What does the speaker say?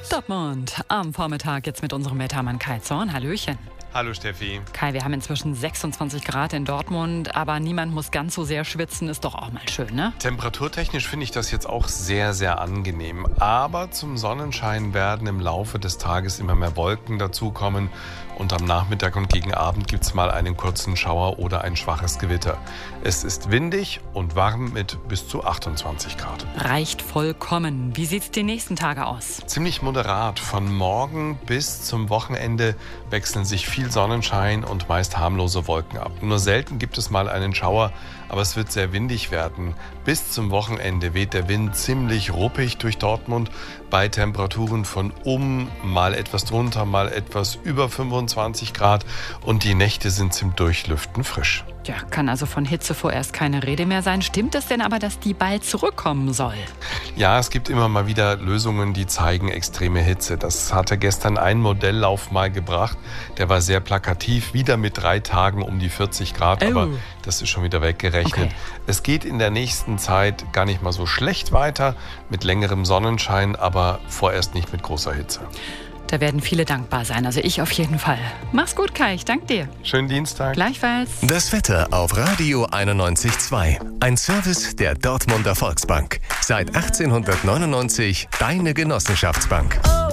Dortmund am Vormittag jetzt mit unserem Wettermann Kai Zorn. Hallöchen. Hallo Steffi. Kai, wir haben inzwischen 26 Grad in Dortmund, aber niemand muss ganz so sehr schwitzen, ist doch auch mal schön, ne? Temperaturtechnisch finde ich das jetzt auch sehr, sehr angenehm. Aber zum Sonnenschein werden im Laufe des Tages immer mehr Wolken dazukommen. Und am Nachmittag und gegen Abend gibt es mal einen kurzen Schauer oder ein schwaches Gewitter. Es ist windig und warm mit bis zu 28 Grad. Reicht vollkommen. Wie sieht's die nächsten Tage aus? Ziemlich moderat. Von morgen bis zum Wochenende wechseln sich viel Sonnenschein und meist harmlose Wolken ab. Nur selten gibt es mal einen Schauer, aber es wird sehr windig werden. Bis zum Wochenende weht der Wind ziemlich ruppig durch Dortmund bei Temperaturen von mal etwas drunter, mal etwas über 25 Grad und die Nächte sind zum Durchlüften frisch. Ja, kann also von Hitze vorerst keine Rede mehr sein. Stimmt es denn aber, dass die bald zurückkommen soll? Ja, es gibt immer mal wieder Lösungen, die zeigen extreme Hitze. Das hatte gestern ein Modelllauf mal gebracht. Der war sehr plakativ, wieder mit 3 Tagen um die 40 Grad, aber das ist schon wieder weggerechnet. Okay. Es geht in der nächsten Zeit gar nicht mal so schlecht weiter, mit längerem Sonnenschein, aber vorerst nicht mit großer Hitze. Da werden viele dankbar sein, also ich auf jeden Fall. Mach's gut, Kai, ich danke dir. Schönen Dienstag. Gleichfalls. Das Wetter auf Radio 91.2. Ein Service der Dortmunder Volksbank. Seit 1899 deine Genossenschaftsbank.